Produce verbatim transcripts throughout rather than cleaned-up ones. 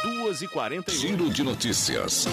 duas e quarenta e um. Giro de notícias.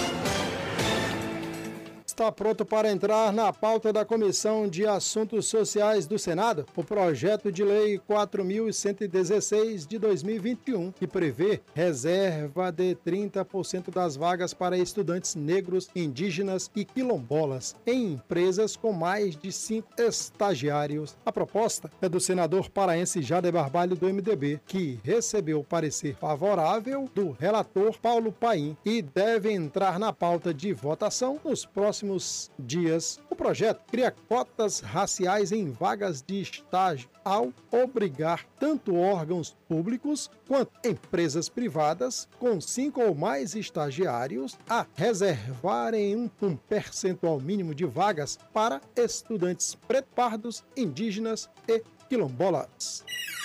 Está pronto para entrar na pauta da Comissão de Assuntos Sociais do Senado o projeto de lei quatro mil cento e dezesseis de dois mil e vinte e um, que prevê reserva de trinta por cento das vagas para estudantes negros, indígenas e quilombolas em empresas com mais de cinco estagiários. A proposta é do senador paraense Jader Barbalho, do M D B, que recebeu o parecer favorável do relator Paulo Paim e deve entrar na pauta de votação nos próximos dias. O projeto cria cotas raciais em vagas de estágio ao obrigar tanto órgãos públicos quanto empresas privadas com cinco ou mais estagiários a reservarem um, um percentual mínimo de vagas para estudantes preto, pardos, indígenas e quilombolas.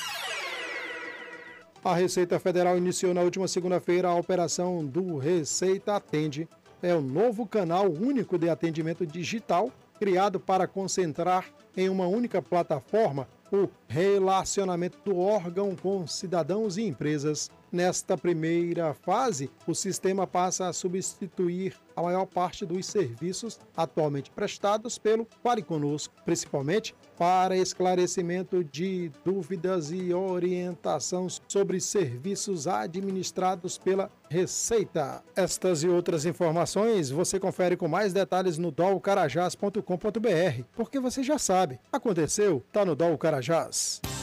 A Receita Federal iniciou na última segunda-feira a operação do Receita Atende. É o novo canal único de atendimento digital criado para concentrar em uma única plataforma o relacionamento do órgão com cidadãos e empresas. Nesta primeira fase, o sistema passa a substituir a maior parte dos serviços atualmente prestados pelo Fale Conosco, principalmente para esclarecimento de dúvidas e orientação sobre serviços administrados pela Receita. Estas e outras informações você confere com mais detalhes no dol carajás ponto com ponto br, porque você já sabe, aconteceu, tá no Dol Carajás.